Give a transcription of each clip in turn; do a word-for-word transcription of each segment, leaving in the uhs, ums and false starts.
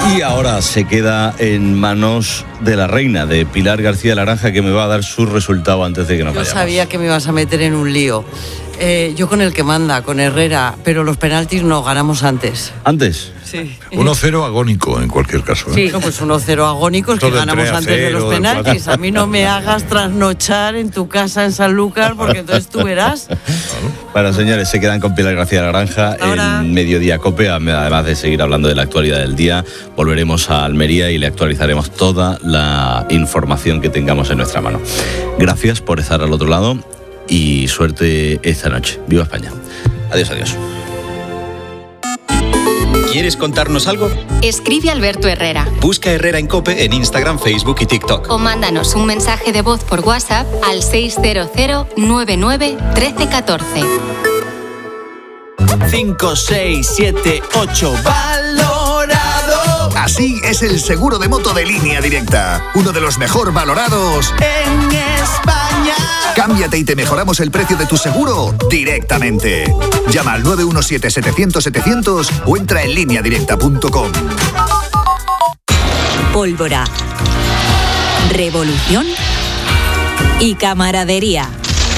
Y ahora se queda en manos de la reina, de Pilar García Laranja, que me va a dar su resultado antes de que nos Yo vayamos. sabía que me ibas a meter en un lío. Eh, yo con el que manda, con Herrera, pero los penaltis no, ganamos antes. ¿Antes? Sí. uno cero agónico en cualquier caso. ¿eh? Sí, no, pues uno cero agónicos que Todo ganamos tres a antes de los cero, penaltis. A mí no me hagas trasnochar en tu casa en Sanlúcar, porque entonces tú verás. Bueno, señores, se quedan con Pilar García Laranja Ahora. en Mediodía Cope, además de seguir hablando de la actualidad del día. Volveremos a Almería y le actualizaremos toda la información que tengamos en nuestra mano. Gracias por estar al otro lado y suerte esta noche. ¡Viva España! Adiós, adiós. ¿Quieres contarnos algo? Escribe a Alberto Herrera. Busca Herrera en COPE en Instagram, Facebook y TikTok. O mándanos un mensaje de voz por WhatsApp al seis cero cero nueve nueve uno tres uno cuatro. cinco, seis, siete, ocho. ¡Valorado! Así es el seguro de moto de Línea Directa. Uno de los mejor valorados en España. Cámbiate y te mejoramos el precio de tu seguro directamente. Llama al nueve uno siete, setecientos, setecientos o entra en línea directa punto com. Pólvora, revolución y camaradería.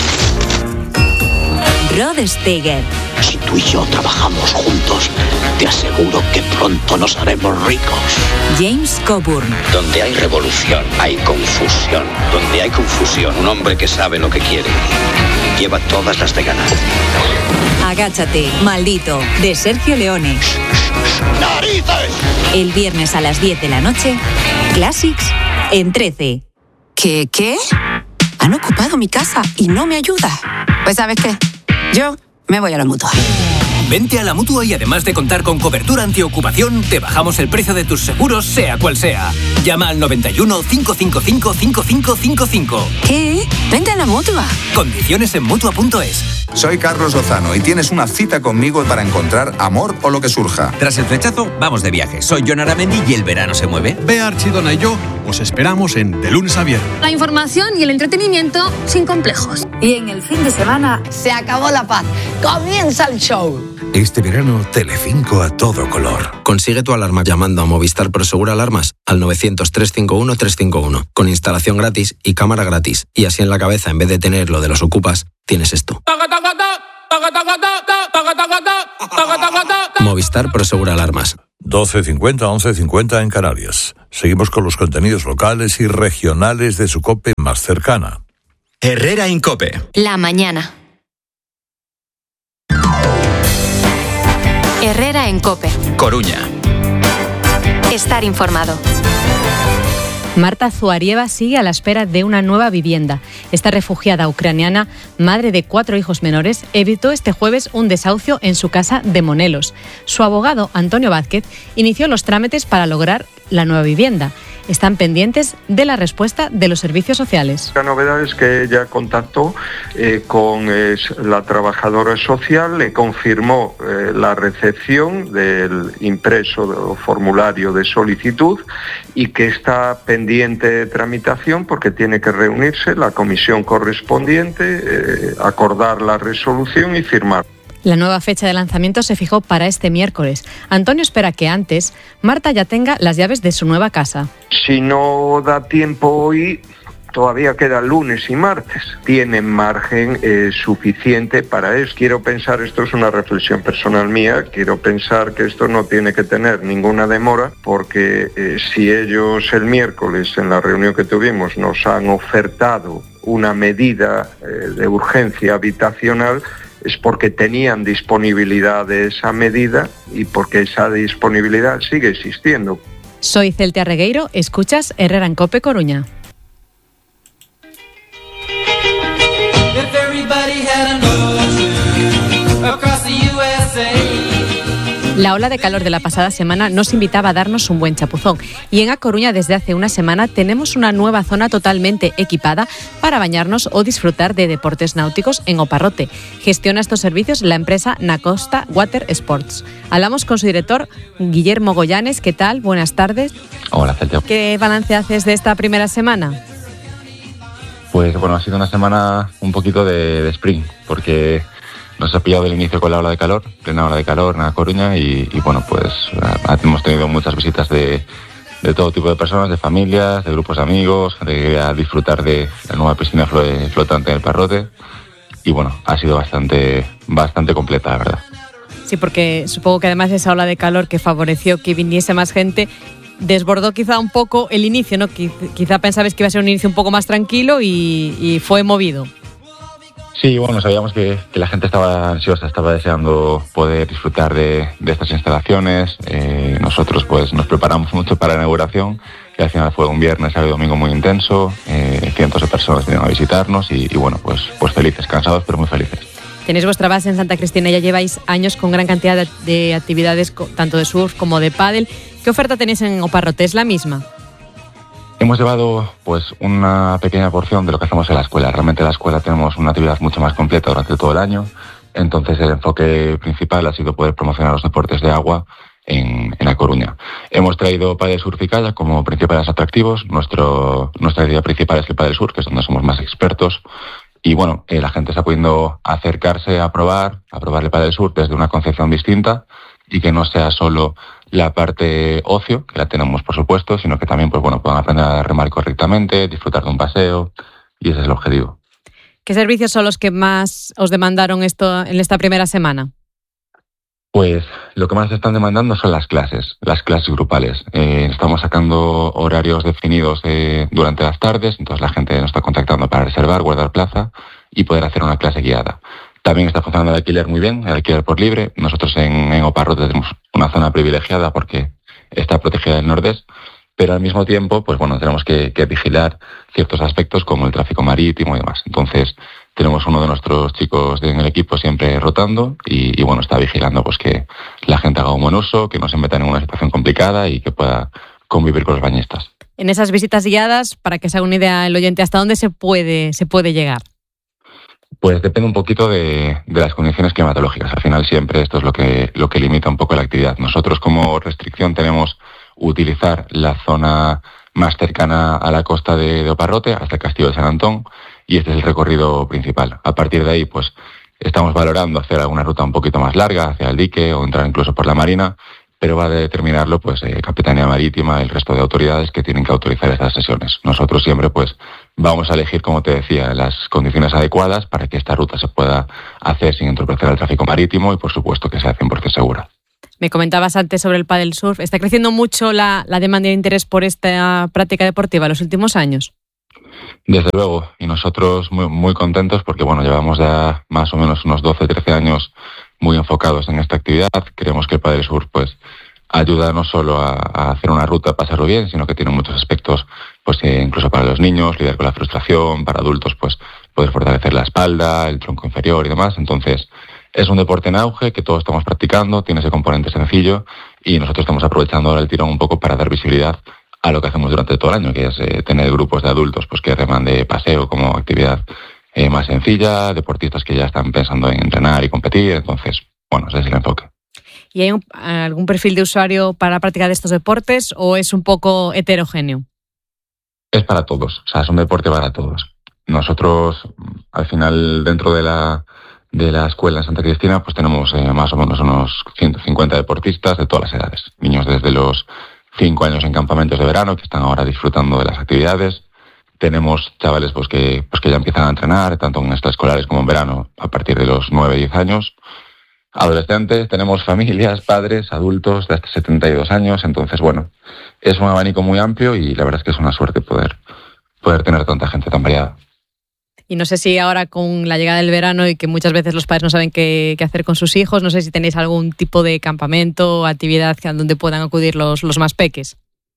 Rod Steiger. Si tú y yo trabajamos juntos, te aseguro que pronto nos haremos ricos. James Coburn. Donde hay revolución, hay confusión. Donde hay confusión, un hombre que sabe lo que quiere lleva todas las de ganar. Agáchate, maldito, de Sergio Leone. ¡Narices! El viernes a las diez de la noche, Classics en trece. ¿Qué, qué? Han ocupado mi casa y no me ayuda. Pues ¿sabes qué? Yo me voy a la Mutua. Vente a la Mutua y además de contar con cobertura antiocupación, te bajamos el precio de tus seguros, sea cual sea. Llama al noventa y uno, cinco cinco cinco, cinco cinco cinco cinco. ¿Qué? Vente a la Mutua. Condiciones en Mutua punto es. Soy Carlos Lozano y tienes una cita conmigo para encontrar amor o lo que surja. Tras el flechazo, vamos de viaje. Soy Jon Aramendi y el verano se mueve. Bea Archidona y yo os esperamos en De Lunes a Viernes. La información y el entretenimiento sin complejos. Y en el fin de semana se acabó la paz. Comienza el show. Este verano, Telecinco a todo color. Consigue tu alarma llamando a Movistar Prosegur Alarmas al novecientos, trescientos cincuenta y uno, trescientos cincuenta y uno, con instalación gratis y cámara gratis. Y así en la cabeza, en vez de tener lo de los ocupas, tienes esto. Movistar Prosegur Alarmas. doce cincuenta, once cincuenta en Canarias. Seguimos con los contenidos locales y regionales de su COPE más cercana. Herrera en COPE. La mañana. Herrera en COPE. Coruña. Estar informado. Marta Zuarieva sigue a la espera de una nueva vivienda. Esta refugiada ucraniana, madre de cuatro hijos menores, evitó este jueves un desahucio en su casa de Monelos. Su abogado, Antonio Vázquez, inició los trámites para lograr la nueva vivienda. Están pendientes de la respuesta de los servicios sociales. La novedad es que ella contactó eh, con eh, la trabajadora social, le confirmó eh, la recepción del impreso del formulario de solicitud y que está pendiente de tramitación porque tiene que reunirse la comisión correspondiente, eh, acordar la resolución y firmar. La nueva fecha de lanzamiento se fijó para este miércoles. Antonio espera que antes Marta ya tenga las llaves de su nueva casa. Si no da tiempo hoy, todavía queda lunes y martes. Tienen margen eh, suficiente para eso. Quiero pensar, esto es una reflexión personal mía, quiero pensar que esto no tiene que tener ninguna demora porque eh, si ellos el miércoles en la reunión que tuvimos nos han ofertado una medida eh, de urgencia habitacional, es porque tenían disponibilidad de esa medida y porque esa disponibilidad sigue existiendo. Soy Celtia Regueiro, escuchas Herrera en COPE Coruña. La ola de calor de la pasada semana nos invitaba a darnos un buen chapuzón y en A Coruña desde hace una semana tenemos una nueva zona totalmente equipada para bañarnos o disfrutar de deportes náuticos en Oparrote. Gestiona estos servicios la empresa Nacosta Water Sports. Hablamos con su director, Guillermo Goyanes. ¿Qué tal? Buenas tardes. Hola, Celtia. ¿Qué balance haces de esta primera semana? Pues bueno, ha sido una semana un poquito de, de sprint, porque nos ha pillado del inicio con la ola de calor, plena ola de calor en La Coruña y, y bueno, pues hemos tenido tenido muchas visitas de, de todo tipo de personas, de familias, de grupos de amigos, de a disfrutar de la nueva piscina flotante en el Parrote. Y bueno, ha sido bastante, bastante completa, la verdad. Sí, porque supongo que además esa ola de calor que favoreció que viniese más gente desbordó quizá un poco el inicio, ¿no? Quizá pensabais que iba a ser un inicio un poco más tranquilo y, y fue movido. Sí, bueno, sabíamos que, que la gente estaba ansiosa, estaba deseando poder disfrutar de, de estas instalaciones. Eh, nosotros pues nos preparamos mucho para la inauguración, que al final fue un viernes, sábado y domingo muy intenso. Eh, cientos de personas vinieron a visitarnos y, y bueno, pues, pues felices, cansados, pero muy felices. Tenéis vuestra base en Santa Cristina, ya lleváis años con gran cantidad de, de actividades, tanto de surf como de pádel. ¿Qué oferta tenéis en Oparrote? ¿Es la misma? Hemos llevado pues una pequeña porción de lo que hacemos en la escuela. Realmente en la escuela tenemos una actividad mucho más completa durante todo el año. Entonces el enfoque principal ha sido poder promocionar los deportes de agua en, en A Coruña. Hemos traído pádel, surf y kayak como principales atractivos. Nuestro, nuestra idea principal es el pádel surf, que es donde somos más expertos. Y bueno, eh, la gente está pudiendo acercarse a probar, a probar el pádel surf desde una concepción distinta y que no sea solo la parte ocio, que la tenemos por supuesto, sino que también pues bueno, puedan aprender a remar correctamente, disfrutar de un paseo, y ese es el objetivo. ¿Qué servicios son los que más os demandaron esto en esta primera semana? Pues lo que más están demandando son las clases, las clases grupales. Eh, estamos sacando horarios definidos eh, durante las tardes, entonces la gente nos está contactando para reservar, guardar plaza y poder hacer una clase guiada. También está funcionando el alquiler muy bien, el alquiler por libre. Nosotros en, en Oparrote tenemos una zona privilegiada porque está protegida del Nordés, pero al mismo tiempo, pues bueno, tenemos que, que vigilar ciertos aspectos como el tráfico marítimo y demás. Entonces, tenemos uno de nuestros chicos en el equipo siempre rotando y, y bueno, está vigilando pues que la gente haga un buen uso, que no se meta en una situación complicada y que pueda convivir con los bañistas. En esas visitas guiadas, para que se haga una idea el oyente, ¿hasta dónde se puede, se puede llegar? Pues depende un poquito de, de las condiciones climatológicas. Al final siempre esto es lo que, lo que limita un poco la actividad. Nosotros como restricción tenemos utilizar la zona más cercana a la costa de, de Oparrote, hasta el Castillo de San Antón, y este es el recorrido principal. A partir de ahí, pues estamos valorando hacer alguna ruta un poquito más larga hacia el dique o entrar incluso por la marina, pero va a determinarlo pues eh, Capitanía Marítima, el resto de autoridades que tienen que autorizar estas sesiones. Nosotros siempre pues vamos a elegir, como te decía, las condiciones adecuadas para que esta ruta se pueda hacer sin entorpecer el tráfico marítimo y por supuesto que sea cien por ciento segura. Me comentabas antes sobre el pádel surf. ¿Está creciendo mucho la, la demanda y el interés por esta práctica deportiva en los últimos años? Desde luego, y nosotros muy, muy contentos porque bueno, llevamos ya más o menos unos doce, trece años muy enfocados en esta actividad. Creemos que el pádel surf pues ayuda no solo a, a hacer una ruta, a pasarlo bien, sino que tiene muchos aspectos, pues eh, incluso para los niños, lidiar con la frustración, para adultos pues poder fortalecer la espalda, el tronco inferior y demás. Entonces es un deporte en auge que todos estamos practicando, tiene ese componente sencillo y nosotros estamos aprovechando ahora el tirón un poco para dar visibilidad a lo que hacemos durante todo el año, que es eh, tener grupos de adultos pues que reman de paseo como actividad eh, más sencilla, deportistas que ya están pensando en entrenar y competir. Entonces, bueno, ese es el enfoque. ¿Y hay un, algún perfil de usuario para la práctica de estos deportes o es un poco heterogéneo? Es para todos, o sea, es un deporte para todos. Nosotros, al final, dentro de la de la escuela en Santa Cristina, pues tenemos eh, más o menos unos ciento cincuenta deportistas de todas las edades. Niños desde los cinco años en campamentos de verano que están ahora disfrutando de las actividades. Tenemos chavales pues que pues que ya empiezan a entrenar, tanto en extraescolares como en verano, a partir de los nueve, diez años. Adolescentes, tenemos familias, padres, adultos de hasta setenta y dos años. Entonces, bueno, es un abanico muy amplio y la verdad es que es una suerte poder, poder tener tanta gente tan variada. Y no sé si ahora con la llegada del verano y que muchas veces los padres no saben qué, qué hacer con sus hijos, no sé si tenéis algún tipo de campamento o actividad donde puedan acudir los, los más peques.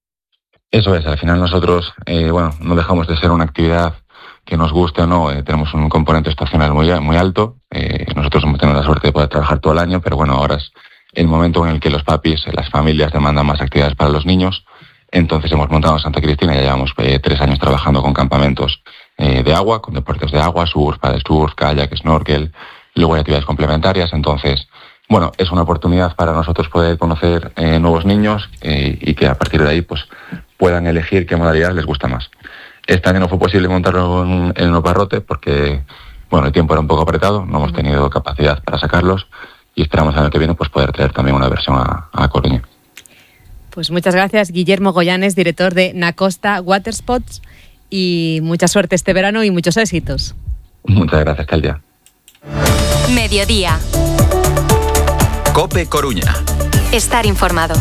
Eso es, al final nosotros, eh, bueno, no dejamos de ser una actividad que nos guste o no, eh, tenemos un componente estacional muy, muy alto. Eh, nosotros hemos tenido la suerte de poder trabajar todo el año, pero bueno, ahora es el momento en el que los papis, las familias demandan más actividades para los niños. Entonces hemos montado en Santa Cristina, ya llevamos eh, tres años trabajando con campamentos eh, de agua, con deportes de agua, surf, paddle surf, kayak, snorkel, luego hay actividades complementarias. Entonces, bueno, es una oportunidad para nosotros poder conocer eh, nuevos niños eh, y que a partir de ahí pues puedan elegir qué modalidad les gusta más. Este año no fue posible montarlo en, en Oparrote porque, bueno, el tiempo era un poco apretado, no hemos tenido capacidad para sacarlos y esperamos el año que viene pues poder traer también una versión a, a Coruña. Pues muchas gracias, Guillermo Goyanes, director de Nacosta Waterspots, y mucha suerte este verano y muchos éxitos. Muchas gracias, Caldia. Mediodía. COPE Coruña. Estar informado.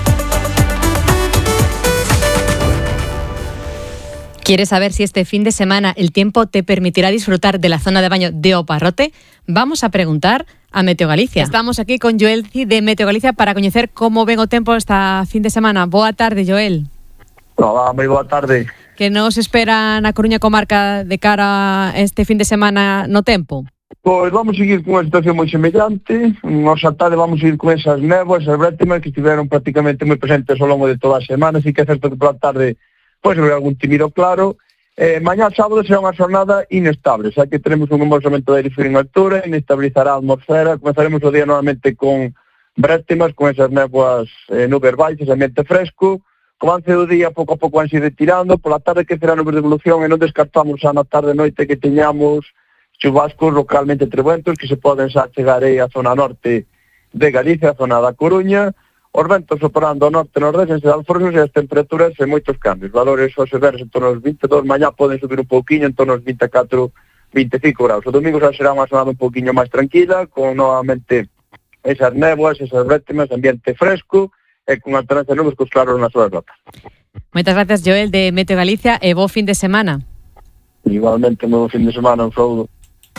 ¿Quieres saber si este fin de semana el tiempo te permitirá disfrutar de la zona de baño de O Parrote? Vamos a preguntar a Meteo Galicia. Estamos aquí con Joel de Meteo Galicia para conocer cómo ven o tempo esta fin de semana. Boa tarde, Joel. Hola, moi boa tarde. Que nos espera na Coruña comarca de cara a este fin de semana no tempo? Pois vamos seguir con unha situación moi semellante. Nos a tarde vamos seguir con esas néboas, esas brétemas que estiveron prácticamente moi presentes ao longo de toda a semana, así que é certo que pola tarde pois haber algún tímido claro. Eh, mañá sábado será unha xornada inestable, xa que tenemos un embolsamento de aire frío en altura, inestabilizará a atmosfera, comenzaremos o día normalmente con brétemas, con esas néboas eh, nubes baixas, ambiente fresco, co avance do día pouco a pouco van se retirando, pola tarde que será nubes de evolución e non descartamos xa na tarde e noite que teñamos chubascos localmente trebuentos que se poden xa chegar aí a zona norte de Galicia, a zona da Coruña. Os ventos operando ao norte e nordeste en Alfornos e as temperaturas en moitos cambios. Valores aos severos en torno aos vinte e dous, mañá poden subir un pouquiño en torno aos vinte e catro, vinte e cinco graus. O domingo xa será unha xornada un pouquiño máis tranquila, con novamente esas néboas, esas brétemas, ambiente fresco e con alternancia de nubes cos claros nas horas rotas. Moitas gracias, Joel de Meteo Galicia, e bo fin de semana. Igualmente, bo fin de semana, un saúdo.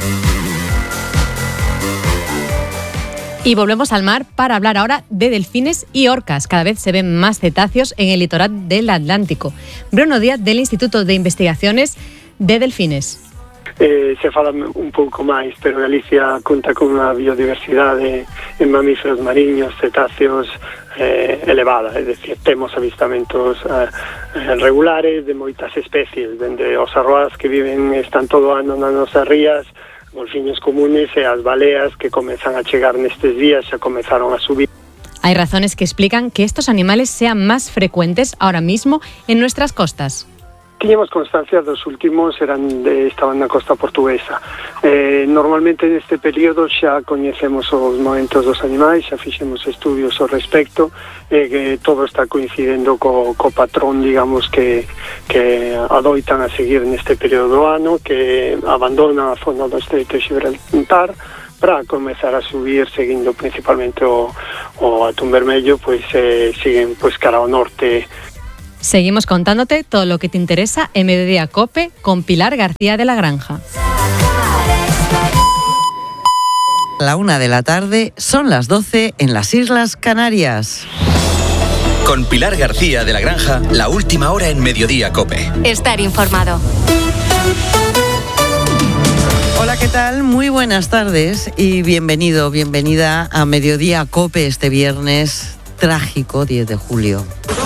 Y volvemos al mar para hablar ahora de delfines y orcas. Cada vez se ven más cetáceos en el litoral del Atlántico. Bruno Díaz, del Instituto de Investigaciones de Delfines. Eh, se fala un pouco máis, pero Galicia conta con unha biodiversidade en mamíferos mariños, cetáceos eh, elevada, é dicir, temos avistamentos eh, regulares de moitas especies, dende os arroas que viven están todo ano nas nosas rías, golfiños comunes e as baleas que comezan a chegar nestes días xa comezaron a subir. Hay razones que explican que estos animales sean más frecuentes ahora mismo en nuestras costas. Tiñemos constancia dos últimos eran de, estaban na costa portuguesa. Eh, normalmente neste período xa coñecemos os momentos dos animais, xa fixemos estudios ao respecto, e eh, que todo está coincidendo co, co patrón, digamos, que, que adoitan a seguir neste período do ano, que abandonan a zona do Estreito de Gibraltar para comezar a subir, seguindo principalmente o, o atún vermello, pois eh, siguen pois cara ao norte. Seguimos contándote todo lo que te interesa en Mediodía COPE con Pilar García de la Granja. La una de la tarde, son las doce en las Islas Canarias. Con Pilar García de la Granja, la última hora en Mediodía COPE. Estar informado. Hola, ¿qué tal? Muy buenas tardes y bienvenido, bienvenida a Mediodía COPE este viernes trágico diez de julio.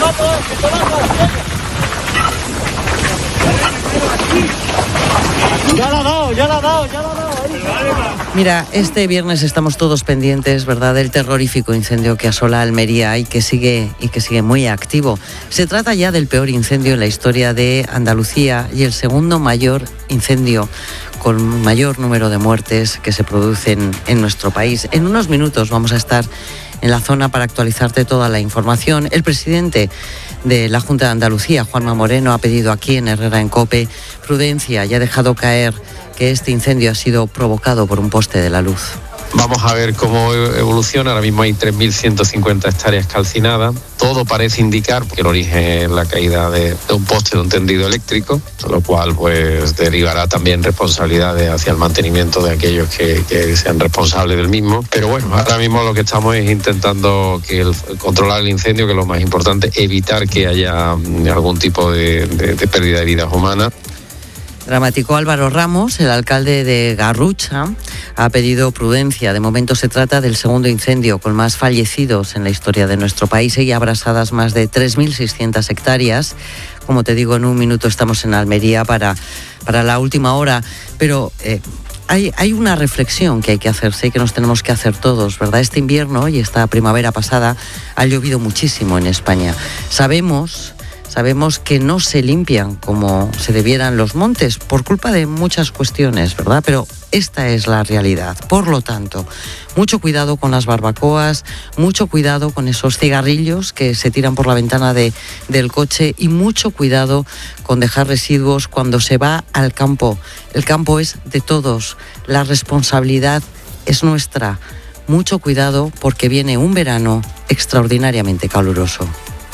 Ya la ha dado, ya la ha dado, ya la ha dado. Mira, este viernes estamos todos pendientes, ¿verdad?, del terrorífico incendio que asola Almería y que sigue y que sigue muy activo. Se trata ya del peor incendio en la historia de Andalucía y el segundo mayor incendio con mayor número de muertes que se producen en nuestro país. En unos minutos vamos a estar en la zona para actualizarte toda la información. El presidente de la Junta de Andalucía, Juanma Moreno, ha pedido aquí en Herrera en COPE prudencia y ha dejado caer que este incendio ha sido provocado por un poste de la luz. Vamos a ver cómo evoluciona. Ahora mismo hay tres mil ciento cincuenta hectáreas calcinadas. Todo parece indicar que el origen es la caída de, de un poste de un tendido eléctrico, lo cual pues derivará también responsabilidades hacia el mantenimiento de aquellos que, que sean responsables del mismo. Pero bueno, ahora mismo lo que estamos es intentando que el, controlar el incendio, que es lo más importante, evitar que haya algún tipo de, de, de pérdida de vidas humanas. Dramático. Álvaro Ramos, el alcalde de Garrucha, ha pedido prudencia. De momento se trata del segundo incendio con más fallecidos en la historia de nuestro país y abrasadas más de tres mil seiscientas hectáreas. Como te digo, en un minuto estamos en Almería para, para la última hora. Pero eh, hay, hay una reflexión que hay que hacerse y que nos tenemos que hacer todos, ¿verdad? Este invierno y esta primavera pasada ha llovido muchísimo en España. Sabemos... sabemos que no se limpian como se debieran los montes por culpa de muchas cuestiones, ¿verdad? Pero esta es la realidad. Por lo tanto, mucho cuidado con las barbacoas, mucho cuidado con esos cigarrillos que se tiran por la ventana de, del coche y mucho cuidado con dejar residuos cuando se va al campo. El campo es de todos, la responsabilidad es nuestra. Mucho cuidado porque viene un verano extraordinariamente caluroso.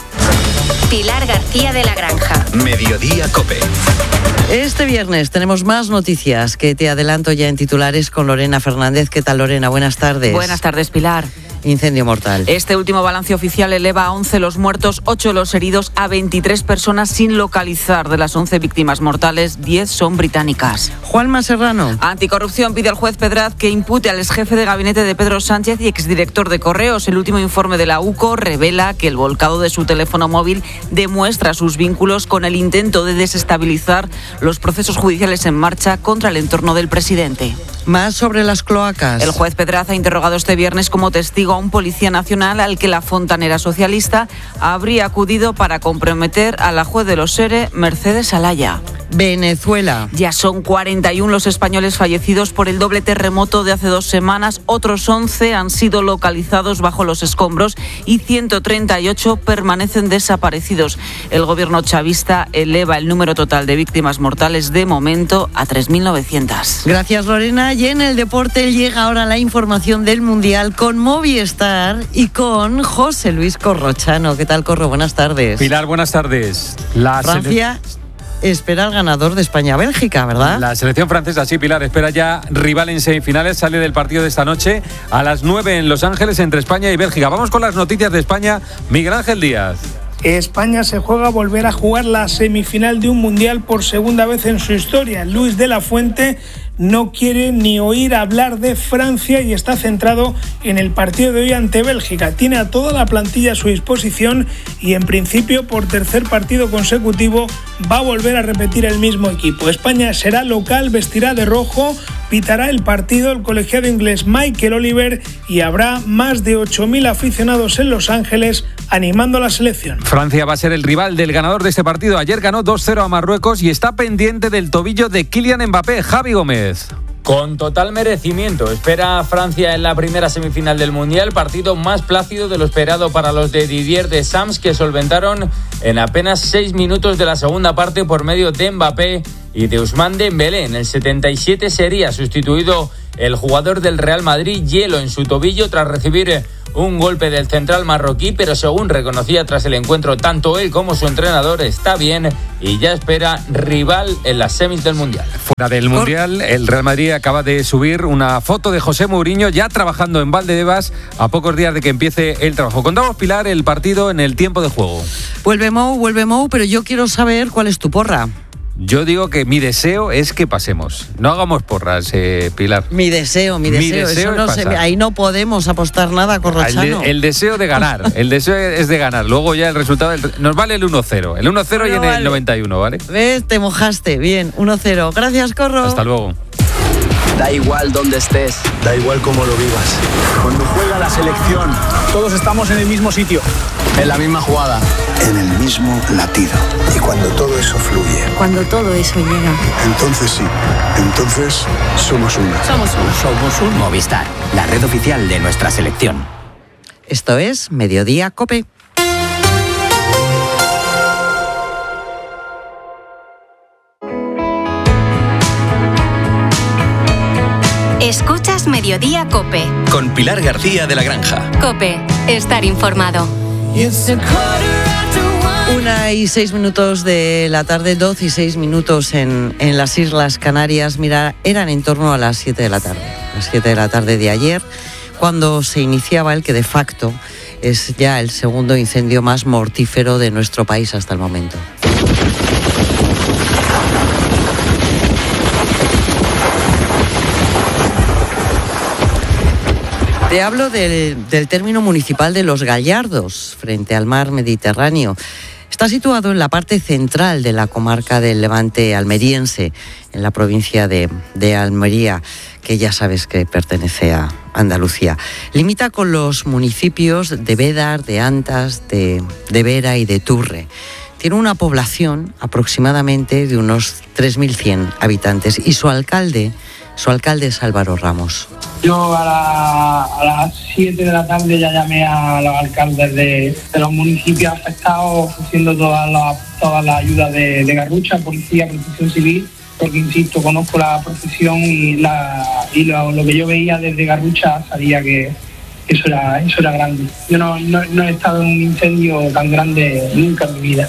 Pilar García de la Granja. Mediodía COPE. Este viernes tenemos más noticias que te adelanto ya en titulares con Lorena Fernández. ¿Qué tal, Lorena? Buenas tardes. Buenas tardes, Pilar. Incendio mortal. Este último balance oficial eleva a once los muertos, ocho los heridos, a veintitrés personas sin localizar. De las once víctimas mortales, diez son británicas. Juanma Serrano. Anticorrupción pide al juez Pedraz que impute al exjefe de gabinete de Pedro Sánchez y exdirector de Correos. El último informe de la U C O revela que el volcado de su teléfono móvil demuestra sus vínculos con el intento de desestabilizar los procesos judiciales en marcha contra el entorno del presidente. Más sobre las cloacas. El juez Pedraz ha interrogado este viernes como testigo a un policía nacional al que la fontanera socialista habría acudido para comprometer a la juez de los S E R E, Mercedes Alaya. Venezuela. Ya son cuarenta y uno los españoles fallecidos por el doble terremoto de hace dos semanas. Otros once han sido localizados bajo los escombros y ciento treinta y ocho permanecen desaparecidos. El gobierno chavista eleva el número total de víctimas mortales de momento a tres mil novecientas. Gracias, Lorena. Y en el deporte llega ahora la información del Mundial con Movistar y con José Luis Corrochano. ¿Qué tal, Corro? Buenas tardes. Pilar, buenas tardes. La Francia espera al ganador de España-Bélgica, ¿verdad? La selección francesa, sí, Pilar, espera ya rival en semifinales. Sale del partido de esta noche a las nueve en Los Ángeles entre España y Bélgica. Vamos con las noticias de España. Miguel Ángel Díaz. España se juega a volver a jugar la semifinal de un mundial por segunda vez en su historia. Luis de la Fuente no quiere ni oír hablar de Francia y está centrado en el partido de hoy ante Bélgica. Tiene a toda la plantilla a su disposición y en principio por tercer partido consecutivo va a volver a repetir el mismo equipo. España será local, vestirá de rojo, pitará el partido el colegiado inglés Michael Oliver y habrá más de ocho mil aficionados en Los Ángeles animando a la selección. Francia va a ser el rival del ganador de este partido. Ayer ganó dos cero a Marruecos y está pendiente del tobillo de Kylian Mbappé. Javi Gómez. Con total merecimiento, espera a Francia en la primera semifinal del Mundial, partido más plácido de lo esperado para los de Didier Deschamps, que solventaron en apenas seis minutos de la segunda parte por medio de Mbappé y de Ousmane Dembélé. En el setenta y siete sería sustituido el jugador del Real Madrid, hielo en su tobillo tras recibir un golpe del central marroquí, pero según reconocía tras el encuentro tanto él como su entrenador, está bien y ya espera rival en las semis del Mundial. Fuera del Mundial, el Real Madrid acaba de subir una foto de José Mourinho ya trabajando en Valdebebas a pocos días de que empiece el trabajo. Contamos, Pilar, el partido en el tiempo de juego. Vuelve Mou, vuelve Mou, pero yo quiero saber cuál es tu porra. Yo digo que mi deseo es que pasemos. No hagamos porras, eh, Pilar. Mi deseo, mi deseo. Mi deseo Eso no se, ahí no podemos apostar nada, Corrochano. El, de, el deseo de ganar. El deseo es de ganar. Luego ya el resultado... El, nos vale el uno cero. El uno cero bueno, y en vale. El noventa y uno, ¿vale? ¿Ves? Te mojaste. Bien, uno cero. Gracias, Corro. Hasta luego. Da igual dónde estés, da igual cómo lo vivas. Cuando juega la selección, todos estamos en el mismo sitio, en la misma jugada, en el mismo latido. Y cuando todo eso fluye, cuando todo eso llega, entonces sí, entonces somos uno. Somos uno. Somos uno. Movistar, la red oficial de nuestra selección. Esto es Mediodía COPE. Escuchas Mediodía COPE. Con Pilar García de la Granja. COPE, estar informado. Una y seis minutos de la tarde, doce y seis minutos en, en las Islas Canarias. Mira, eran en torno a las siete de la tarde. Las siete de la tarde de ayer, cuando se iniciaba el que de facto es ya el segundo incendio más mortífero de nuestro país hasta el momento. Te hablo del, del término municipal de Los Gallardos, frente al mar Mediterráneo. Está situado en la parte central de la comarca del Levante almeriense, en la provincia de, de Almería, que ya sabes que pertenece a Andalucía. Limita con los municipios de Bédar, de Antas, de, de Vera y de Turre. tiene una población aproximadamente de unos tres mil cien habitantes y su alcalde, su alcalde es Álvaro Ramos. Yo a, la, a las siete de la tarde ya llamé a los alcaldes de, de los municipios afectados ofreciendo toda la, toda la ayuda de, de Garrucha, policía, protección civil, porque insisto, conozco la profesión y, la, y lo, lo que yo veía desde Garrucha sabía que eso era, eso era grande. Yo no, no, no he estado en un incendio tan grande nunca en mi vida.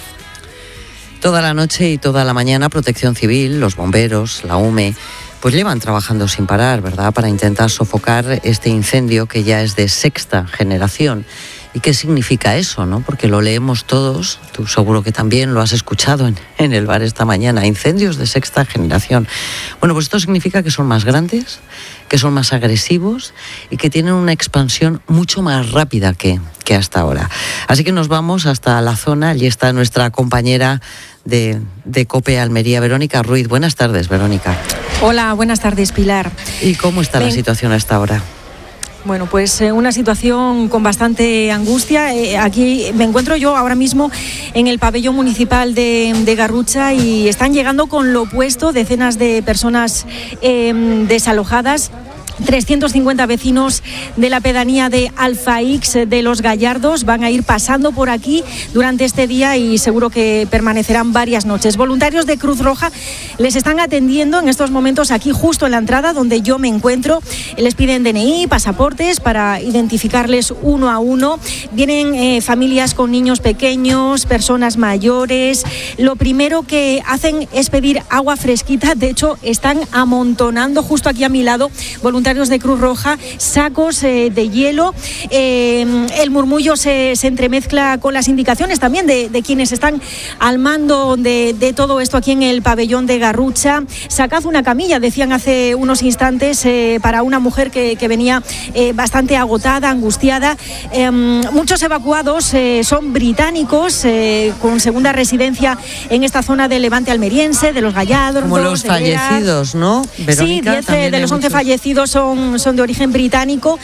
Toda la noche y toda la mañana Protección Civil, los bomberos, la U M E, pues llevan trabajando sin parar, ¿verdad?, para intentar sofocar este incendio que ya es de sexta generación. ¿Y qué significa eso, no? Porque lo leemos todos, tú seguro que también lo has escuchado en, en el bar esta mañana, incendios de sexta generación. Bueno, pues esto significa que son más grandes, que son más agresivos y que tienen una expansión mucho más rápida que, que hasta ahora. Así que nos vamos hasta la zona, allí está nuestra compañera de, de COPE Almería, Verónica Ruiz. Buenas tardes, Verónica. Hola, buenas tardes, Pilar. ¿Y cómo está Ven. la situación hasta ahora? Bueno, pues eh, una situación con bastante angustia. Eh, aquí me encuentro yo ahora mismo en el pabellón municipal de, de Garrucha y están llegando con lo opuesto decenas de personas eh, desalojadas. trescientos cincuenta vecinos de la pedanía de Alfaix de los Gallardos van a ir pasando por aquí durante este día y seguro que permanecerán varias noches. Voluntarios de Cruz Roja les están atendiendo en estos momentos aquí justo en la entrada donde yo me encuentro. Les piden D N I, pasaportes para identificarles uno a uno. Vienen eh, familias con niños pequeños, personas mayores. Lo primero que hacen es pedir agua fresquita. De hecho, están amontonando justo aquí a mi lado voluntarios de Cruz Roja, sacos eh, de hielo. Eh, el murmullo se, se entremezcla con las indicaciones también de, de quienes están al mando de, de todo esto aquí en el pabellón de Garrucha. Sacad una camilla, decían hace unos instantes, eh, para una mujer que, que venía eh, bastante agotada, angustiada. Eh, muchos evacuados eh, son británicos, eh, con segunda residencia en esta zona del Levante almeriense, de los Gallardos. Como los fallecidos, ¿no, Verónica? Sí, diez de los once fallecidos son, son de origen británico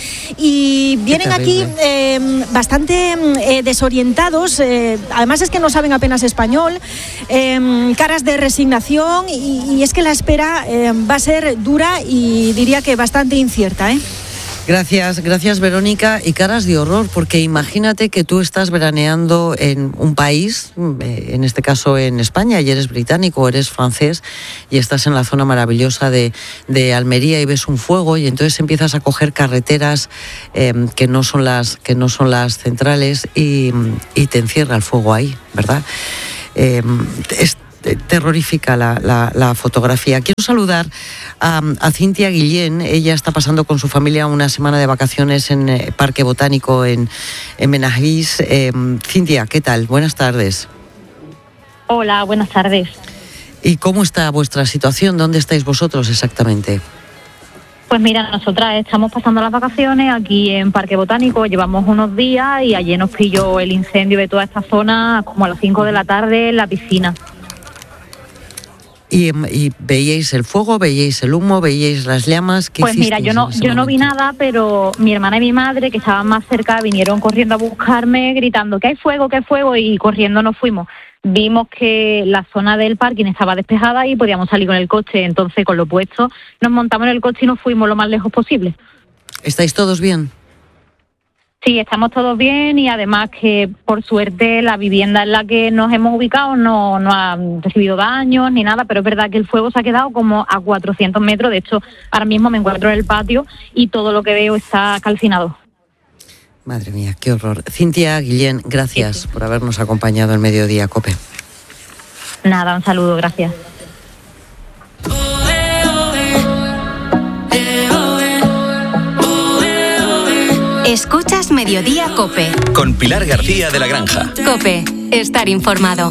y vienen aquí eh, bastante eh, desorientados. Eh, además es que no saben apenas español, eh, caras de resignación y, y es que la espera eh, va a ser dura y diría que bastante incierta, ¿eh? Gracias, gracias Verónica. Y caras de horror, porque imagínate que tú estás veraneando en un país, en este caso en España, y eres británico o eres francés, y estás en la zona maravillosa de, de Almería y ves un fuego y entonces empiezas a coger carreteras eh, que no son las, que no son las centrales y, y te encierra el fuego ahí, ¿verdad? Eh, es, terrorífica la, la, la fotografía. Quiero saludar a, a Cintia Guillén. Ella está pasando con su familia una semana de vacaciones en eh, Parque Botánico en, en Benavís. Eh, Cintia, ¿qué tal? Buenas tardes. Hola, buenas tardes. ¿Y cómo está vuestra situación? ¿Dónde estáis vosotros exactamente? Pues mira, nosotras estamos pasando las vacaciones aquí en Parque Botánico, llevamos unos días y ayer nos pilló el incendio de toda esta zona como a las cinco de la tarde en la piscina. ¿Y, y veíais el fuego, veíais el humo, veíais las llamas? ¿Qué pues mira, yo no yo no vi nada, pero mi hermana y mi madre, que estaban más cerca, vinieron corriendo a buscarme, gritando que hay fuego, que hay fuego, y corriendo nos fuimos. Vimos que la zona del parking estaba despejada y podíamos salir con el coche, entonces con lo puesto nos montamos en el coche y nos fuimos lo más lejos posible. ¿Estáis todos bien? Sí, estamos todos bien y además que por suerte la vivienda en la que nos hemos ubicado no, no ha recibido daños ni nada, pero es verdad que el fuego se ha quedado como a cuatrocientos metros. De hecho, ahora mismo me encuentro en el patio y todo lo que veo está calcinado. Madre mía, qué horror. Cintia Guillén, gracias sí, sí. por habernos acompañado en Mediodía COPE. Nada, un saludo, gracias. Escuchas Mediodía COPE. Con Pilar García de la Granja. COPE, estar informado.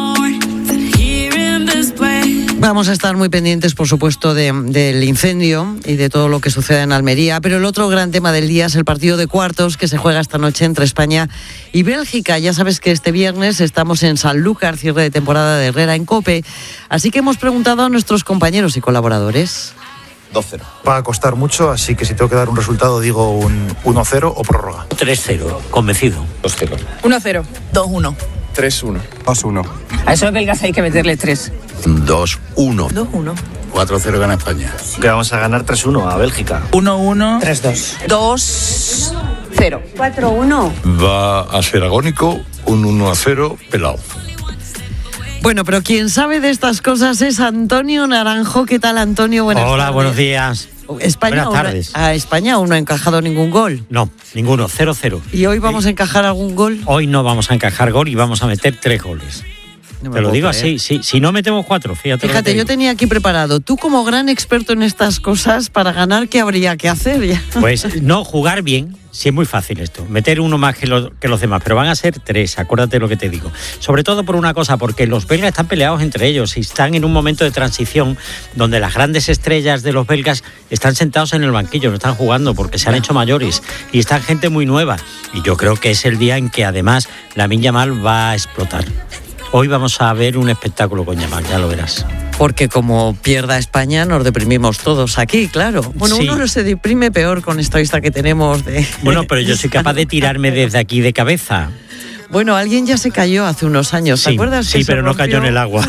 Vamos a estar muy pendientes, por supuesto, de, del incendio y de todo lo que sucede en Almería, pero el otro gran tema del día es el partido de cuartos que se juega esta noche entre España y Bélgica. Ya sabes que este viernes estamos en Sanlúcar, cierre de temporada de Herrera en COPE, así que hemos preguntado a nuestros compañeros y colaboradores. dos cero. Va a costar mucho, así que si tengo que dar un resultado digo un uno cero o prórroga. tres cero, convencido. dos cero. uno cero. dos uno. tres uno. dos uno. A esos belgas hay que meterles tres. dos uno. dos uno. cuatro cero gana España. Que vamos a ganar tres uno a Bélgica. uno uno. tres dos. dos cero. cuatro uno. Va a ser agónico, un uno a cero pelado. Bueno, pero quien sabe de estas cosas es Antonio Naranjo. ¿Qué tal, Antonio? Buenas Hola, tardes. buenos días. España Buenas aún, tardes. a España aún no ha encajado ningún gol. No, ninguno, cero cero. ¿Y hoy vamos a encajar algún gol? Hoy no vamos a encajar gol y vamos a meter tres goles. No me Te lo puedo digo creer. así, sí. Si no metemos cuatro, fíjate. lo que Fíjate, te yo digo. tenía aquí preparado. Tú, como gran experto en estas cosas, para ganar, ¿qué habría que hacer ya? Pues no, jugar bien. Sí, es muy fácil esto. Meter uno más que, lo- que los demás, pero van a ser tres, acuérdate lo que te digo. Sobre todo por una cosa, porque los belgas están peleados entre ellos y están en un momento de transición donde las grandes estrellas de los belgas están sentados en el banquillo, no están jugando porque se han hecho mayores y están gente muy nueva. Y yo creo que es el día en que además Lamine Yamal va a explotar. Hoy vamos a ver un espectáculo con Yamal, ya lo verás. Porque como pierda España, nos deprimimos todos aquí, claro. Bueno, Sí. uno se deprime peor con esta vista que tenemos de... Bueno, pero yo soy capaz de tirarme desde aquí de cabeza. Bueno, alguien ya se cayó hace unos años, ¿te Sí, acuerdas? sí, que se pero no cayó rompió? en el agua.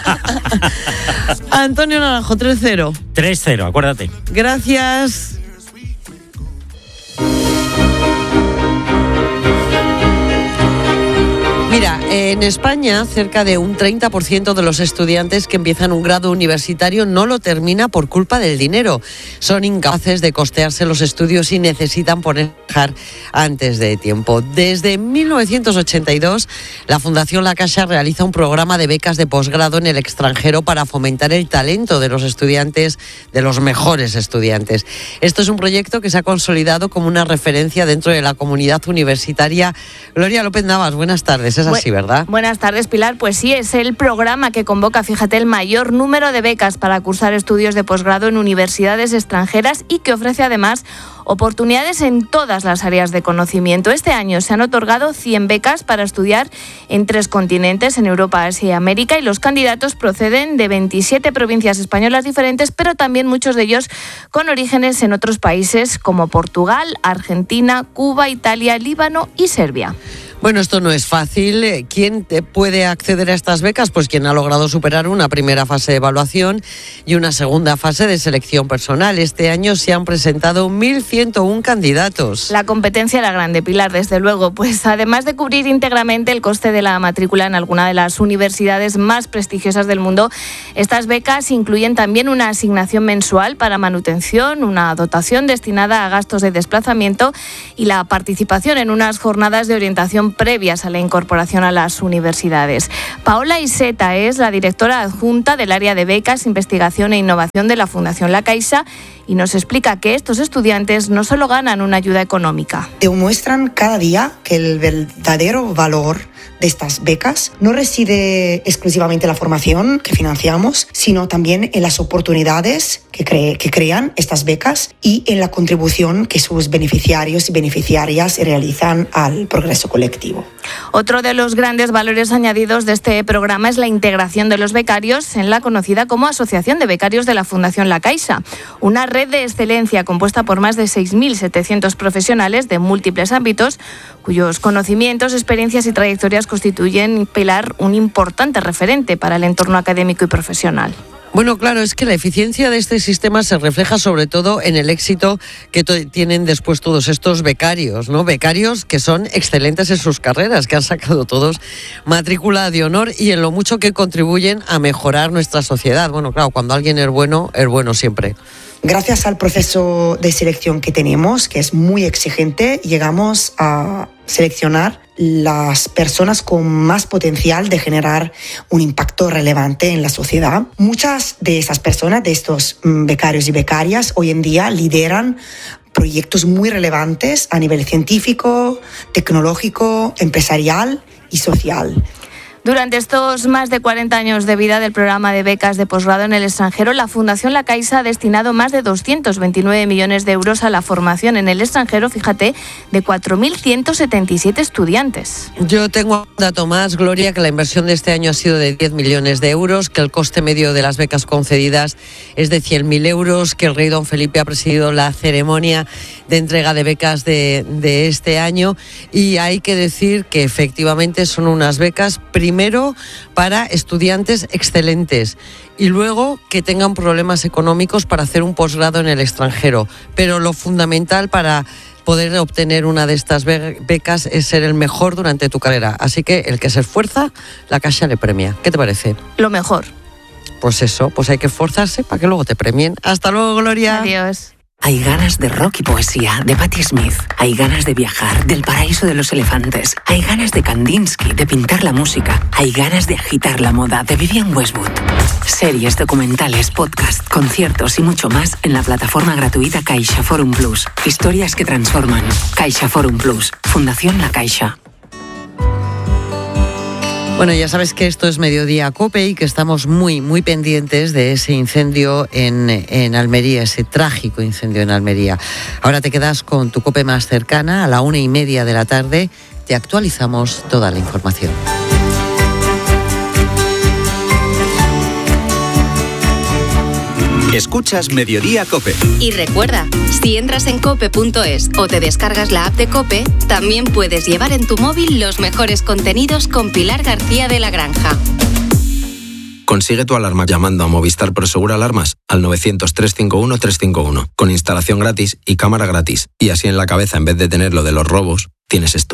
Antonio Naranjo, tres cero. tres cero, acuérdate. Gracias. Mira, en España cerca de un treinta por ciento de los estudiantes que empiezan un grado universitario no lo termina por culpa del dinero. Son incapaces de costearse los estudios y necesitan poner antes de tiempo. Desde mil novecientos ochenta y dos, la Fundación La Caixa realiza un programa de becas de posgrado en el extranjero para fomentar el talento de los estudiantes, de los mejores estudiantes. Esto es un proyecto que se ha consolidado como una referencia dentro de la comunidad universitaria. Gloria López Navas, buenas tardes. Es así, ¿verdad? Buenas tardes, Pilar. Pues sí, es el programa que convoca, fíjate, el mayor número de becas para cursar estudios de posgrado en universidades extranjeras y que ofrece además oportunidades en todas las áreas de conocimiento. Este año se han otorgado cien becas para estudiar en tres continentes, en Europa, Asia y América, y los candidatos proceden de veintisiete provincias españolas diferentes, pero también muchos de ellos con orígenes en otros países como Portugal, Argentina, Cuba, Italia, Líbano y Serbia. Bueno, esto no es fácil. ¿Quién te puede acceder a estas becas? Pues quien ha logrado superar una primera fase de evaluación y una segunda fase de selección personal. Este año se han presentado mil ciento uno candidatos. La competencia era grande, Pilar, desde luego. Pues además de cubrir íntegramente el coste de la matrícula en alguna de las universidades más prestigiosas del mundo, estas becas incluyen también una asignación mensual para manutención, una dotación destinada a gastos de desplazamiento y la participación en unas jornadas de orientación previas a la incorporación a las universidades. Paola Iseta es la directora adjunta del área de becas, investigación e innovación de la Fundación La Caixa y nos explica que estos estudiantes no solo ganan una ayuda económica. Demuestran cada día que el verdadero valor de estas becas no reside exclusivamente en la formación que financiamos, sino también en las oportunidades que, cre- que crean estas becas y en la contribución que sus beneficiarios y beneficiarias realizan al progreso colectivo. Otro de los grandes valores añadidos de este programa es la integración de los becarios en la conocida como Asociación de Becarios de la Fundación La Caixa, una red de excelencia compuesta por más de seis mil setecientos profesionales de múltiples ámbitos, cuyos conocimientos, experiencias y trayectorias constituyen, Pilar, un importante referente para el entorno académico y profesional. Bueno, claro, es que la eficiencia de este sistema se refleja sobre todo en el éxito que to- tienen después todos estos becarios, ¿no? Becarios que son excelentes en sus carreras, que han sacado todos matrícula de honor y en lo mucho que contribuyen a mejorar nuestra sociedad. Bueno, claro, cuando alguien es bueno, es bueno siempre. Gracias al proceso de selección que tenemos, que es muy exigente, llegamos a seleccionar las personas con más potencial de generar un impacto relevante en la sociedad. Muchas de esas personas, de estos mm, becarios y becarias, hoy en día lideran proyectos muy relevantes a nivel científico, tecnológico, empresarial y social. Durante estos más de cuarenta años de vida del programa de becas de posgrado en el extranjero, la Fundación La Caixa ha destinado más de doscientos veintinueve millones de euros a la formación en el extranjero, fíjate, de cuatro mil ciento setenta y siete estudiantes. Yo tengo un dato más, Gloria, que la inversión de este año ha sido de diez millones de euros, que el coste medio de las becas concedidas es de cien mil euros, que el rey don Felipe ha presidido la ceremonia de entrega de becas de, de este año, y hay que decir que efectivamente son unas becas primero para estudiantes excelentes y luego que tengan problemas económicos para hacer un posgrado en el extranjero. Pero lo fundamental para poder obtener una de estas becas es ser el mejor durante tu carrera. Así que el que se esfuerza, la Caixa le premia. ¿Qué te parece? Lo mejor. Pues eso, pues hay que esforzarse para que luego te premien. Hasta luego, Gloria. Adiós. Hay ganas de rock y poesía, de Patti Smith. Hay ganas de viajar, del paraíso de los elefantes. Hay ganas de Kandinsky, de pintar la música. Hay ganas de agitar la moda, de Vivienne Westwood. Series, documentales, podcast, conciertos y mucho más en la plataforma gratuita Caixa Forum Plus. Historias que transforman. Caixa Forum Plus. Fundación La Caixa. Bueno, ya sabes que esto es Mediodía COPE y que estamos muy, muy pendientes de ese incendio en, en Almería, ese trágico incendio en Almería. Ahora te quedas con tu COPE más cercana, a la una y media de la tarde. Te actualizamos toda la información. Escuchas Mediodía COPE. Y recuerda, si entras en cope punto es o te descargas la app de COPE, también puedes llevar en tu móvil los mejores contenidos con Pilar García de la Granja. Consigue tu alarma llamando a Movistar Prosegur Alarmas al novecientos, trescientos cincuenta y uno, trescientos cincuenta y uno, con instalación gratis y cámara gratis. Y así en la cabeza, en vez de tener lo de los robos, tienes esto.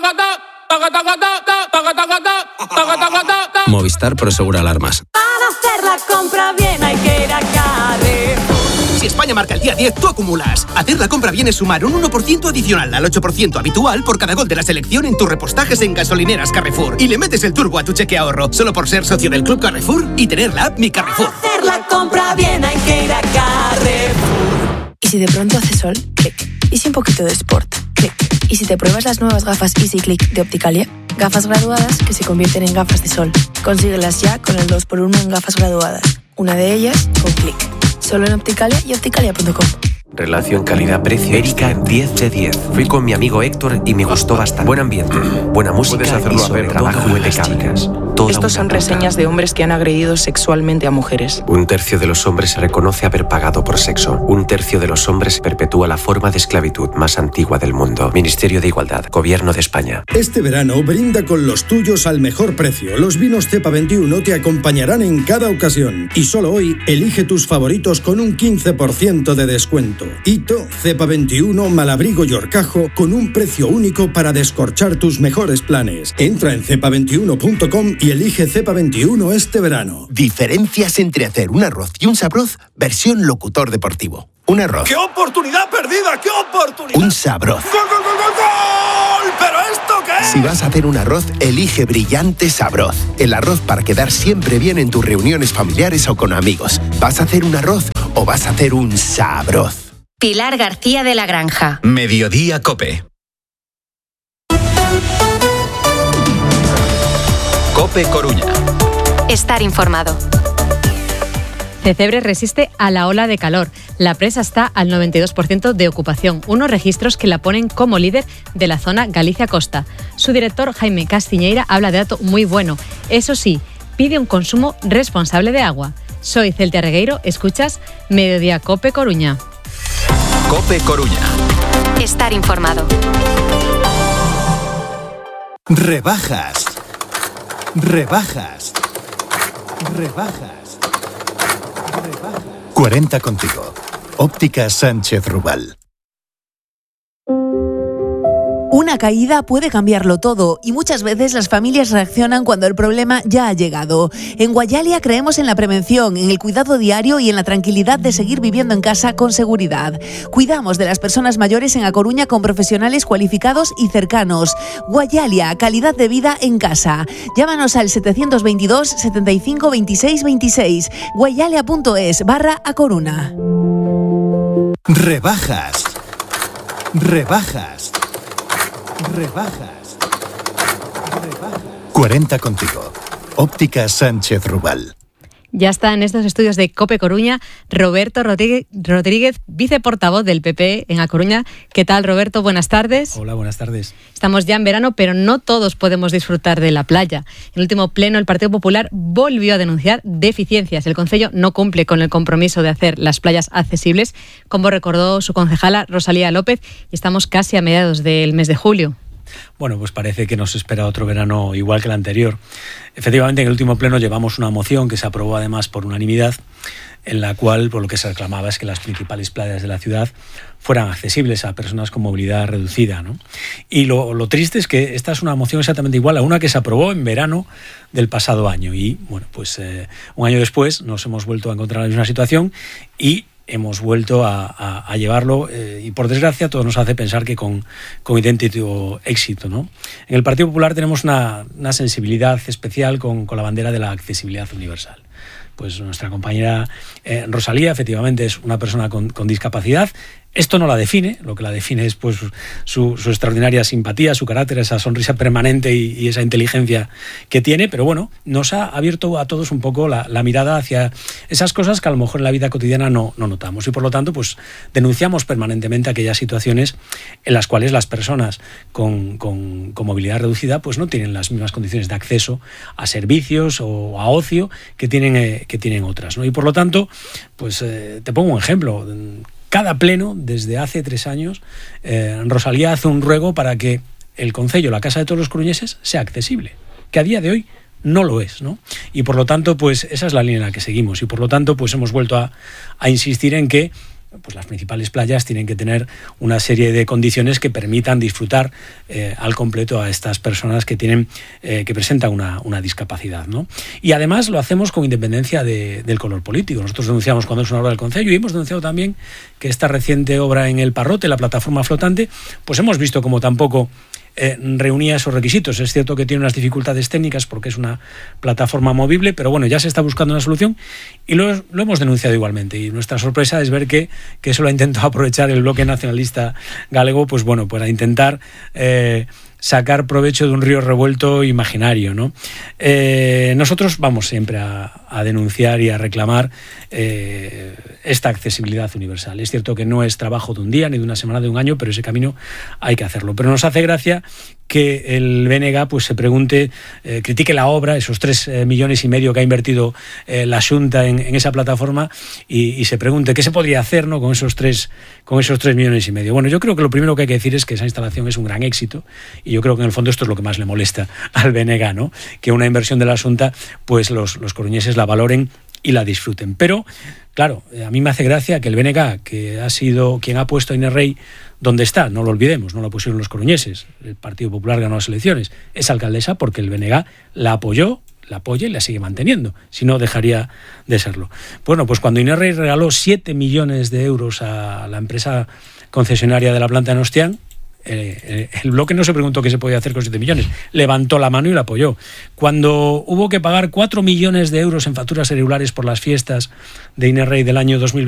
Movistar Prosegur Alarmas. Para hacer la compra bien hay que ir a Carrefour. Si España marca el día diez, tú acumulas. Hacer la compra bien es sumar un uno por ciento adicional al ocho por ciento habitual por cada gol de la selección en tus repostajes en gasolineras Carrefour. Y le metes el turbo a tu cheque ahorro, solo por ser socio del Club Carrefour y tener la app Mi Carrefour. Para hacer la compra bien hay que ir a Carrefour. ¿Y si de pronto hace sol? Clic. ¿Y si un poquito de sport? Clic. ¿Y si te pruebas las nuevas gafas Easy Click de Opticalia? Gafas graduadas que se convierten en gafas de sol. Consíguelas ya con el dos por uno en gafas graduadas. Una de ellas con Clic. Solo en Opticalia y opticalia punto com. Relación calidad-precio. Erika, diez de diez. Fui con mi amigo Héctor y me gustó bastante. Buen ambiente, buena música y sobre trabajo impecable. Estos son reseñas de hombres que han agredido sexualmente a mujeres. Un tercio de los hombres se reconoce haber pagado por sexo. Un tercio de los hombres perpetúa la forma de esclavitud más antigua del mundo. Ministerio de Igualdad, Gobierno de España. Este verano brinda con los tuyos al mejor precio. Los vinos Cepa veintiuno te acompañarán en cada ocasión. Y solo hoy elige tus favoritos con un quince por ciento de descuento. Hito, Cepa veintiuno, Malabrigo y Horcajo con un precio único para descorchar tus mejores planes. Entra en cepa veintiuno punto com y elige Cepa veintiuno este verano. Diferencias entre hacer un arroz y un sabroz versión locutor deportivo. Un arroz. ¡Qué oportunidad perdida! ¡Qué oportunidad! Un sabroz. ¡Gol, gol, gol, gol, gol! ¿Pero esto qué es? Si vas a hacer un arroz, elige Brillante Sabroz. El arroz para quedar siempre bien en tus reuniones familiares o con amigos. ¿Vas a hacer un arroz o vas a hacer un sabroz? Pilar García de la Granja. Mediodía COPE. COPE Coruña. Estar informado. Cebre resiste a la ola de calor. La presa está al noventa y dos por ciento de ocupación, unos registros que la ponen como líder de la zona Galicia-Costa. Su director, Jaime Castiñeira, habla de dato muy bueno. Eso sí, pide un consumo responsable de agua. Soy Celtia Regueiro, escuchas Mediodía COPE Coruña. COPE Coruña. Estar informado. Rebajas. Rebajas. Rebajas. Rebajas. cuarenta contigo. Ópticas Sánchez Rubal. Ópticas Sánchez Rubal. Ópticas Sánchez Rubal. Ópticas Sánchez Rubal. Ópticas Sánchez Rubal. Ópticas Sánchez Rubal. Ópticas Sánchez Rubal. Ópticas Sánchez Rubal. Una caída puede cambiarlo todo y muchas veces las familias reaccionan cuando el problema ya ha llegado. En Guayalia creemos en la prevención, en el cuidado diario y en la tranquilidad de seguir viviendo en casa con seguridad. Cuidamos de las personas mayores en A Coruña con profesionales cualificados y cercanos. Guayalia, calidad de vida en casa. Llámanos al setecientos veintidós, setenta y cinco, veintiséis, veintiséis. guayalia punto es barra A Coruña. Rebajas. Rebajas. Rebajas. Rebajas. cuarenta contigo. Óptica Sánchez Rubal. Ya está en estos estudios de COPE Coruña Roberto Rodríguez, viceportavoz del P P en A Coruña. ¿Qué tal, Roberto? Buenas tardes. Hola, buenas tardes. Estamos ya en verano, pero no todos podemos disfrutar de la playa. En el último pleno, el Partido Popular volvió a denunciar deficiencias. El concello no cumple con el compromiso de hacer las playas accesibles, como recordó su concejala Rosalía López, y estamos casi a mediados del mes de julio. Bueno, pues parece que nos espera otro verano igual que el anterior. Efectivamente, en el último pleno llevamos una moción que se aprobó además por unanimidad, en la cual por lo que se reclamaba es que las principales playas de la ciudad fueran accesibles a personas con movilidad reducida, ¿no? Y lo, lo triste es que esta es una moción exactamente igual a una que se aprobó en verano del pasado año. Y bueno, pues eh, un año después nos hemos vuelto a encontrar en la misma situación y hemos vuelto a, a, a llevarlo eh, y por desgracia todo nos hace pensar que con, con idéntico éxito, ¿no? En el Partido Popular tenemos una, una sensibilidad especial con, con la bandera de la accesibilidad universal. Pues nuestra compañera eh, Rosalía efectivamente es una persona con, con discapacidad. Esto no la define, lo que la define es pues su, su extraordinaria simpatía, su carácter, esa sonrisa permanente y, y esa inteligencia que tiene, pero bueno, nos ha abierto a todos un poco la, la mirada hacia esas cosas que a lo mejor en la vida cotidiana no, no notamos y por lo tanto pues denunciamos permanentemente aquellas situaciones en las cuales las personas con, con, con movilidad reducida pues no tienen las mismas condiciones de acceso a servicios o a ocio que tienen, eh, que tienen otras, ¿no? Y por lo tanto, pues eh, te pongo un ejemplo. Cada pleno, desde hace tres años, eh, Rosalía hace un ruego para que el concello, la Casa de todos los coruñeses, sea accesible, que a día de hoy no lo es, ¿no? Y por lo tanto, pues esa es la línea en la que seguimos y por lo tanto, pues hemos vuelto a, a insistir en que pues las principales playas tienen que tener una serie de condiciones que permitan disfrutar eh, al completo a estas personas que tienen eh, que presentan una, una discapacidad, ¿no? Y además lo hacemos con independencia de, del color político. Nosotros denunciamos cuando es una obra del concello y hemos denunciado también que esta reciente obra en el Parrote, la plataforma flotante, pues hemos visto como tampoco Eh, reunía esos requisitos. Es cierto que tiene unas dificultades técnicas porque es una plataforma movible, pero bueno, ya se está buscando una solución y lo, lo hemos denunciado igualmente. Y nuestra sorpresa es ver que, que eso lo ha intentado aprovechar el bloque nacionalista galego, pues bueno, para intentar eh, sacar provecho de un río revuelto imaginario, ¿no? Eh, nosotros vamos siempre a, a denunciar y a reclamar eh, esta accesibilidad universal. Es cierto que no es trabajo de un día, ni de una semana, de un año, pero ese camino hay que hacerlo. Pero nos hace gracia que el B N G pues, se pregunte, eh, critique la obra, esos tres eh, millones y medio que ha invertido eh, la Xunta en, en esa plataforma y, y se pregunte qué se podría hacer, ¿no? con esos tres con esos tres millones y medio. Bueno, yo creo que lo primero que hay que decir es que esa instalación es un gran éxito y yo creo que en el fondo esto es lo que más le molesta al B N G, ¿no? Que una inversión de la Xunta, pues los, los coruñeses la valoren y la disfruten. Pero, claro, a mí me hace gracia que el B N G, que ha sido quien ha puesto a Inés Rey donde está, no lo olvidemos, no lo pusieron los coruñeses, el Partido Popular ganó las elecciones, es alcaldesa porque el B N G la apoyó, la apoya y la sigue manteniendo, si no dejaría de serlo. Bueno, pues cuando Inés Rey regaló siete millones de euros a la empresa concesionaria de la planta de Nostián, Eh, el bloque no se preguntó qué se podía hacer con siete millones, levantó la mano y la apoyó. Cuando hubo que pagar cuatro millones de euros en facturas irregulares por las fiestas de Inés Rey del año dos mil